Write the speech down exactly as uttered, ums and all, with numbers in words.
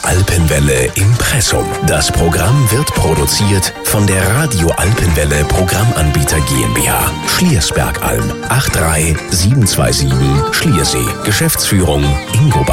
Alpenwelle Impressum. Das Programm wird produziert von der Radio Alpenwelle Programmanbieter GmbH. Schliersbergalm acht drei sieben zwei sieben Schliersee. Geschäftsführung Ingo